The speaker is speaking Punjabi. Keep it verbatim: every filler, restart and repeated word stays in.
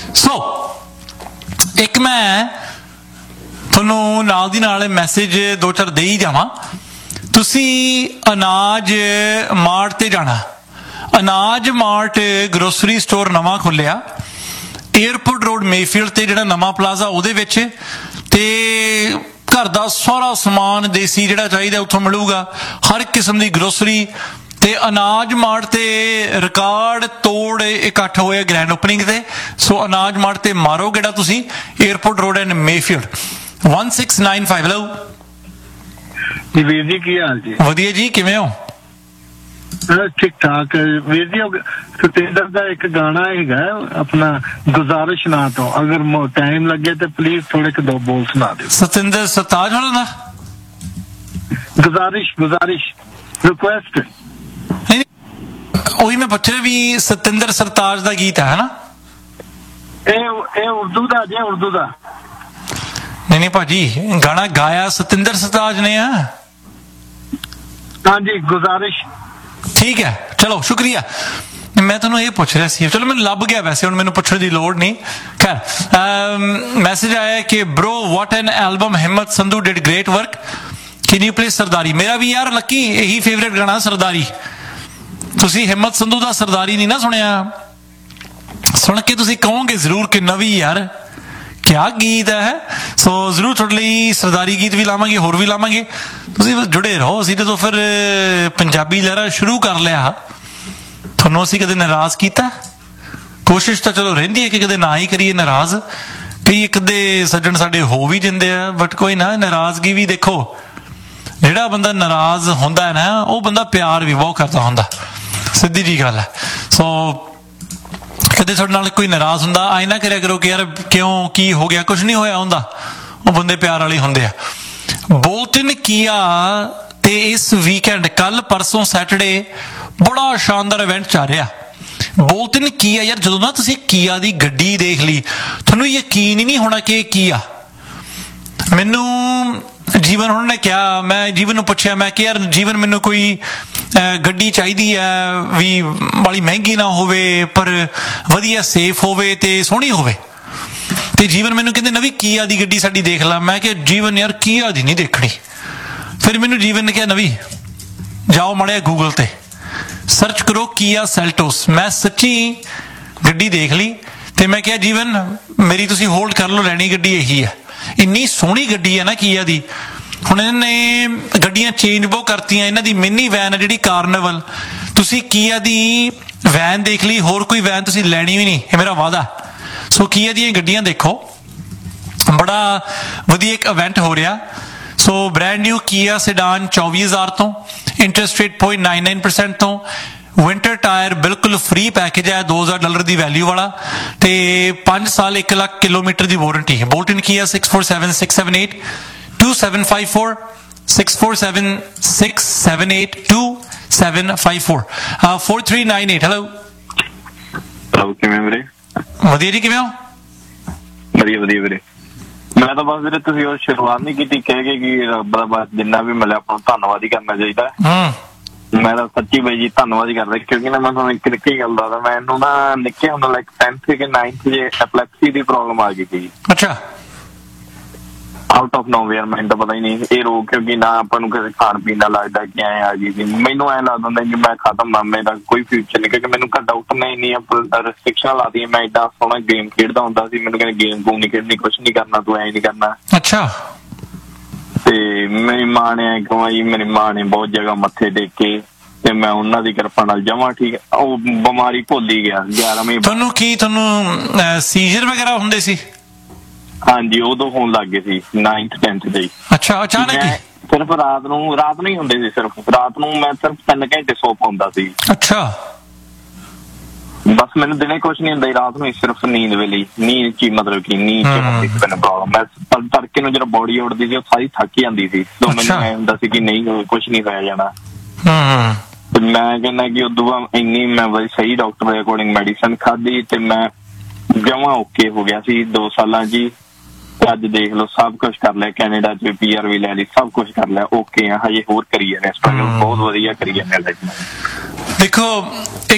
ਸੋ ਇੱਕ ਮੈਂ ਤੁਹਾਨੂੰ ਨਾਲ ਦੀ ਨਾਲ ਮੈਸੇਜ ਦੋ ਚਾਰ ਦੇ ਹੀ ਜਾਵਾਂ। ਤੁਸੀਂ ਅਨਾਜ ਮਾਰਟ ਤੇ ਜਾਣਾ। ਅਨਾਜ ਮਾਰਟ ਗਰੋਸਰੀ ਸਟੋਰ ਨਵਾਂ ਖੁੱਲਿਆ ਏਅਰਪੋਰਟ ਰੋਡ ਮੇਫੀਲਡ ਤੇ, ਜਿਹੜਾ ਨਵਾਂ ਪਲਾਜ਼ਾ ਉਹਦੇ ਵਿੱਚ। ਤੇ ਘਰ ਦਾ ਸਾਰਾ ਸਮਾਨ ਦੇਸੀ ਜਿਹੜਾ ਚਾਹੀਦਾ ਉੱਥੋਂ ਮਿਲੂਗਾ, ਹਰ ਕਿਸਮ ਦੀ ਗਰੋਸਰੀ। ਤੇ ਅਨਾਜ ਮਾਰਟ ਤੇ ਰਿਕਾਰਡ ਤੋੜ ਇਕੱਠ ਹੋਏ ਗ੍ਰੈਂਡ ਓਪਨਿੰਗ ਤੇ। ਸੋ ਅਨਾਜ ਮਾਰਟ ਤੇ ਮਾਰੋ ਗੇੜਾ ਤੁਸੀਂ, airport road and Mayfield. one six nine five। Hello ਜੀ ਵੀਰ ਜੀ, ਕੀ ਹਾਲ ਜੀ? ਵਧੀਆ ਜੀ, ਕਿਵੇਂ ਹੋ? ਠੀਕ ਠਾਕ ਵੀਰ ਜੀ। ਸਤਿੰਦਰ ਦਾ ਇੱਕ ਗਾਣਾ ਹੈਗਾ ਆਪਣਾ ਗੁਜ਼ਾਰਿਸ਼ ਨਾਂ ਤੋਂ, ਅਗਰ ਟਾਈਮ ਲੱਗੇ ਤੇ ਪਲੀਜ਼ ਥੋੜੇ ਕੁ ਦੋ ਬੋਲ ਸੁਣਾ ਦਿਓ। ਸਤਿੰਦਰ ਸਰਤਾਜ ਹੋਣਾ ਦਾ ਗੁਜ਼ਾਰਿਸ਼ ਗੁਜ਼ਾਰਿਸ਼ ਰਿਕੁਐਸਟ। ਉਹੀ ਮੈਂ ਪੁੱਛ ਰਿਹਾ ਵੀ ਸਤਿੰਦਰ ਸਰਤਾਜ ਦਾ ਗੀਤ ਹੈ ਨਾ? ਇਹ ਇਹ ਉਰਦੂ ਦਾ ਜੇ, ਉਰਦੂ ਦਾ। ਨਹੀਂ ਨਹੀਂ ਭਾਜੀ, ਗਾਣਾ ਗਾਇਆ ਸਤਿੰਦਰ ਸਰਤਾਜ ਨੇ ਆ। ਹਾਂਜੀ, ਗੁਜ਼ਾਰਿਸ਼। ਠੀਕ ਹੈ, ਚਲੋ ਸ਼ੁਕਰੀਆ। ਮੈਂ ਤੁਹਾਨੂੰ ਇਹ ਪੁੱਛ ਰਿਹਾ ਸੀ, ਚਲੋ ਮੈਨੂੰ ਲੱਭ ਗਿਆ, ਵੈਸੇ ਹੁਣ ਮੈਨੂੰ ਪੁੱਛਣ ਦੀ ਲੋੜ ਨਹੀਂ। ਖੈਰ ਮੈਸੇਜ ਆਇਆ ਕਿ ਬ੍ਰੋ ਵਾਟ ਐਨ ਐਲਬਮ, ਹਿੰਮਤ Sandhu did great work, can you please ਸਰਦਾਰੀ। ਮੇਰਾ ਵੀ ਯਾਰ ਲੱਕੀ ਇਹੀ ਫੇਵਰੇਟ ਗਾਣਾ ਸਰਦਾਰੀ। ਤੁਸੀਂ ਹਿੰਮਤ ਸੰਧੂ ਦਾ ਸਰਦਾਰੀ ਨਹੀਂ ਨਾ ਸੁਣਿਆ? ਸੁਣ ਕੇ ਤੁਸੀਂ ਕਹੋਗੇ ਜ਼ਰੂਰ ਕਿ ਨਵੀਂ ਯਾਰ ਕਿਆ ਗੀਤ ਹੈ। ਸੋ ਜ਼ਰੂਰ ਤੁਹਾਡੇ ਲਈ ਸਰਦਾਰੀ ਗੀਤ ਵੀ ਲਾਵਾਂਗੇ, ਹੋਰ ਵੀ ਲਾਵਾਂਗੇ। ਤੁਸੀਂ ਜੁੜੇ ਰਹੋ। ਅਸੀਂ ਜਦੋਂ ਫਿਰ ਪੰਜਾਬੀ ਲਹਿਰਾ ਸ਼ੁਰੂ ਕਰ ਲਿਆ, ਤੁਹਾਨੂੰ ਅਸੀਂ ਕਦੇ ਨਾਰਾਜ਼ ਕੀਤਾ? ਕੋਸ਼ਿਸ਼ ਤਾਂ ਚਲੋ ਰਹਿੰਦੀ ਹੈ ਕਿ ਕਦੇ ਨਾ ਹੀ ਕਰੀਏ ਨਾਰਾਜ਼। ਕਈ ਇੱਕ ਦੇ ਸੱਜਣ ਸਾਡੇ ਹੋ ਵੀ ਜਾਂਦੇ ਆ, ਬਟ ਕੋਈ ਨਾ, ਨਾਰਾਜ਼ਗੀ ਵੀ ਦੇਖੋ, ਜਿਹੜਾ ਬੰਦਾ ਨਾਰਾਜ਼ ਹੁੰਦਾ ਹੈ ਨਾ, ਉਹ ਬੰਦਾ ਪਿਆਰ ਵੀ ਬਹੁਤ ਕਰਦਾ ਹੁੰਦਾ, ਸਿੱਧੀ ਜੀ ਗੱਲ ਹੈ। ਸੋ ਕਦੇ ਤੁਹਾਡੇ ਨਾਲ ਕੋਈ ਨਾਰਾਜ਼ ਹੁੰਦਾ, ਆਏ ਨਾ ਕਰਿਆ ਕਰੋ ਕਿ ਯਾਰ ਕਿਉਂ, ਕੀ ਹੋ ਗਿਆ, ਕੁਛ ਨਹੀਂ ਹੋਇਆ ਹੁੰਦਾ। ਉਹ ਬੰਦੇ ਪਿਆਰ ਵਾਲੇ ਹੁੰਦੇ ਆ। ਬੋਲਟਨ ਕੀਆ ਤੇ ਇਸ ਵੀਕਐਂਡ, ਕੱਲ ਪਰਸੋਂ ਸੈਟਰਡੇ, ਬੜਾ ਸ਼ਾਨਦਾਰ ਇਵੈਂਟ ਚੱਲ ਰਿਹਾ। ਬੋਲਟਨ ਕੀਆ ਯਾਰ, ਜਦੋਂ ਨਾ ਤੁਸੀਂ ਕੀਆ ਦੀ ਗੱਡੀ ਦੇਖ ਲਈ, ਤੁਹਾਨੂੰ ਯਕੀਨ ਹੀ ਨਹੀਂ ਹੋਣਾ ਕਿ ਇਹ ਕੀਆ। ਮੈਨੂੰ ਜੀਵਨ ਉਹਨਾਂ ਨੇ ਕਿਹਾ, ਮੈਂ ਜੀਵਨ ਨੂੰ ਪੁੱਛਿਆ, ਮੈਂ ਕਿਹਾ ਯਾਰ ਜੀਵਨ ਮੈਨੂੰ ਕੋਈ ਗੱਡੀ ਚਾਹੀਦੀ ਹੈ ਵੀ ਵਾਲੀ ਮਹਿੰਗੀ ਨਾ ਹੋਵੇ, ਪਰ ਵਧੀਆ ਸੇਫ ਹੋਵੇ ਤੇ ਸੋਹਣੀ ਹੋਵੇ। ਤੇ ਜੀਵਨ ਮੈਨੂੰ ਕਹਿੰਦੇ ਨਵੀਂ ਕੀਆ ਦੀ ਗੱਡੀ ਸਾਡੀ ਦੇਖ ਲਾ। ਮੈਂ ਕਿਹਾ ਜੀਵਨ ਯਾਰ ਕੀਆ ਦੀ ਨਹੀਂ ਦੇਖਣੀ। ਫਿਰ ਮੈਨੂੰ ਜੀਵਨ ਨੇ ਕਿਹਾ ਨਵੀਂ ਜਾਓ ਮਾੜਾ ਗੂਗਲ ਤੇ ਸਰਚ ਕਰੋ ਕੀਆ ਸੈਲਟੋਸ। ਮੈਂ ਸੱਚੀ ਗੱਡੀ ਦੇਖ ਲਈ ਤੇ ਮੈਂ ਕਿਹਾ ਜੀਵਨ ਮੇਰੀ ਤੁਸੀਂ ਹੋਲਡ ਕਰ ਲਓ, ਲੈਣੀ ਗੱਡੀ ਇਹੀ ਹੈ। ਇੰਨੀ ਸੋਹਣੀ ਗੱਡੀ ਹੈ ਨਾ ਕੀਆ ਦੀ। ਹੁਣ ਇਹਨਾਂ ਨੇ ਗੱਡੀਆਂ ਚੇਂਜ ਬਹੁਤ ਕਰਤੀਆਂ। ਇਹਨਾਂ ਦੀ ਮਿੰਨੀ ਵੈਨ ਹੈ ਜਿਹੜੀ ਕਾਰਨੀਵਲ, ਤੁਸੀਂ ਕੀਆ ਦੀ ਵੈਨ ਦੇਖ ਲਈ, ਹੋਰ ਕੋਈ ਵੈਨ ਤੁਸੀਂ ਲੈਣੀ ਵੀ ਨਹੀਂ, ਇਹ ਮੇਰਾ ਵਾਅਦਾ। ਸੋ ਕੀਆ ਦੀਆਂ ਗੱਡੀਆਂ ਦੇਖੋ, ਬੜਾ ਵਧੀਆ ਇੱਕ ਇਵੈਂਟ ਹੋ ਰਿਹਾ। ਸੋ ਬ੍ਰੈਂਡ ਨਿਊ ਕੀਆ ਸੈਡਾਨ ਚੌਵੀ ਹਜ਼ਾਰ ਤੋਂ, interest rate point nine nine percent ਤੋਂ, ਵਿੰਟਰ ਟਾਇਰ ਬਿਲਕੁਲ ਫ੍ਰੀ ਪੈਕੇਜ ਹੈ, ਦੋ ਹਜ਼ਾਰ ਡਾਲਰ ਦੀ ਵੈਲਿਊ ਵਾਲਾ, ਤੇ ਪੰਜ ਸਾਲ ਇੱਕ ਲੱਖ ਕਿਲੋਮੀਟਰ ਦੀ ਵਾਰੰਟੀ ਹੈ। ਬੋਲਟਨ ਕੀਆ six four seven six seven eight two seven five four six four seven six seven eight two seven five four four three nine eight. Hello hello, ਕਿਵੇਂ ਵੀਰੇ? ਵਧੀਆ ਜੀ, ਕਿਵੇਂ ਹੋ? ਵਧੀਆ ਵਧੀਆ ਵੀਰੇ। ਮੈਂ ਤਾਂ ਬਸ ਵੀਰੇ, ਤੁਸੀਂ ਉਹ ਸ਼ੁਰੂਆਤ ਨਹੀਂ ਕੀਤੀ ਕਹਿ ਕੇ ਕਿ ਰੱਬ ਦਾ ਬਸ ਜਿੰਨਾ ਵੀ ਮਿਲਿਆ ਆਪਾਂ ਨੂੰ ਧੰਨਵਾਦ ਹੀ ਕਰਨਾ ਚਾਹੀਦਾ। ਮੈਂ ਤਾਂ ਸੱਚੀ ਬਾਈ ਜੀ ਧੰਨਵਾਦ ਹੀ ਕਰਦਾ, ਕਿਉਂਕਿ ਨਾ ਮੈਂ ਤੁਹਾਨੂੰ ਇੱਕ ਨਿੱਕੀ ਗੱਲ ਦੱਸਦਾ। ਮੈਨੂੰ ਨਾ ਨਿੱਕੇ ਹੁੰਦਾ ਲਾਈਕ ਟੈਨਥ ਕਿ ਨਾਈਨਥ ਜੇ ਐਪਲੈਕਸੀ ਦੀ ਪ੍ਰੋਬਲਮ ਆ ਗਈ ਸੀ। ਅੱਛਾ। ਆਊਟ ਆਫ ਨੋਵੇਅਰ, ਮੈਨੂੰ ਤਾਂ ਪਤਾ ਹੀ ਨਹੀਂ ਇਹ ਰੋਗ, ਕਿਉਂਕਿ ਨਾ ਆਪਾਂ ਨੂੰ ਕਿਸੇ ਖਾਣ ਪੀਣ ਦਾ ਲੱਗਦਾ ਕਿ ਐਂ ਆ ਗਈ ਸੀ। ਮੈਨੂੰ ਐਂ ਲੱਗਦਾ ਹੁੰਦਾ ਕਿ ਮੈਂ ਖਤਮ ਆ, ਮੇਰਾ ਕੋਈ ਫਿਊਚਰ ਨਹੀਂ, ਕਿਉਂਕਿ ਮੈਨੂੰ ਡਾਕਟਰ ਨੇ ਇੰਨੀਆਂ ਰਿਸਟ੍ਰਿਕਸ਼ਨਾਂ ਲਾ ਦਿੱਤੀਆਂ। ਮੈਂ ਏਡਾ ਸੋਹਣਾ ਗੇਮ ਖੇਡਦਾ ਹੁੰਦਾ ਸੀ, ਮੈਨੂੰ ਕਹਿੰਦੇ ਗੇਮ ਗੂਮ ਨਹੀਂ ਖੇਡਣੀ, ਕੁਛ ਨਹੀਂ ਕਰਨਾ, ਤੂੰ ਐਂ ਨਹੀਂ ਕਰਨਾ। ਅੱਛਾ। ਤੇ ਮੇਰੀ ਮਾਂ ਨੇ ਕਮਾਈ, ਮੇਰੀ ਮਾਂ ਨੇ ਬਹੁਤ ਜਗ੍ਹਾ ਮੱਥੇ ਟੇਕੇ ਤੇ ਮੈਂ ਉਹਨਾਂ ਦੀ ਕਿਰਪਾ ਨਾਲ ਜਮਾਂ ਠੀਕ, ਉਹ ਬਿਮਾਰੀ ਭੁੱਲ ਹੀ ਗਿਆ। ਗਿਆਰਵੀਂ ਤੁਹਾਨੂੰ ਕੀ ਤੁਹਾਨੂੰ ਸੀਜ਼ਰ ਵਗੈਰਾ ਹੁੰਦੇ ਸੀ? ਹਾਂਜੀ, ਉਦੋਂ ਹੋਣ ਲੱਗ ਗਏ ਸੀ ਨਾਈਨਥ ਟੈਨਥ ਦੇ। ਅੱਛਾ, ਅਚਾਨਕ ਹੀ? ਸਿਰਫ ਰਾਤ ਨੂੰ, ਰਾਤ ਨੂੰ ਹੀ ਹੁੰਦੇ ਸੀ, ਸਿਰਫ ਰਾਤ ਨੂੰ ਮੈਂ ਸਿਰਫ ਤਿੰਨ ਘੰਟੇ ਸੌ ਪਾਉਂਦਾ ਸੀ। ਅੱਛਾ। ਬਸ ਮੈਨੂੰ ਦਿਨੇ ਕੁਛ ਨਹੀਂ ਹੁੰਦਾ, ਰਾਤ ਨੂੰ ਸਿਰਫ ਨੀਂਦ ਵੇਲੇ, ਨੀਂਦ ਚ ਮਤਲਬ ਕਿ ਨੀਂਦ ਚ ਮੈਨੂੰ ਪ੍ਰੋਬਲਮ। ਮੈਂ ਤੜਕੇ ਨੂੰ ਜਦੋਂ ਬੋਡੀ ਉੱਡਦੀ ਸੀ ਉਹ ਸਾਰੀ ਥੱਕ ਜਾਂਦੀ ਸੀ, ਤਾਂ ਮੈਨੂੰ ਐਂ ਹੁੰਦਾ ਸੀ ਕਿ ਨਹੀਂ ਕੁਛ ਨਹੀਂ ਹੋਇਆ ਜਾਣਾ। ਤੇ ਮੈਂ ਕਹਿੰਦਾ ਕਿ ਉਦੋਂ ਬਾਅਦ ਇੰਨੀ ਮੈਂ ਬੜੀ ਸਹੀ ਡਾਕਟਰ ਦੇ ਅਕੋਰਡਿੰਗ ਮੈਡੀਸਨ ਖਾਧੀ ਤੇ ਮੈਂ ਜਮਾਂ ਓਕੇ ਹੋ ਗਿਆ ਸੀ ਦੋ ਸਾਲਾਂ ਜੀ। ਅੱਜ ਦੇਖ ਲਓ ਸਭ ਕੁਛ ਕਰ ਲਿਆ, ਕੈਨੇਡਾ ਚ ਪੀ ਆਰ ਵੀ ਲੈ ਲਈ, ਸਭ ਕੁਛ ਕਰ ਲਿਆ, ਓਕੇ ਆ। ਹਜੇ ਹੋਰ ਕਰੀ ਜਾਂਦੇ, ਸਟਰਗਲ ਬਹੁਤ ਵਧੀਆ ਕਰੀ ਜਾਂਦੇ। ਦੇਖੋ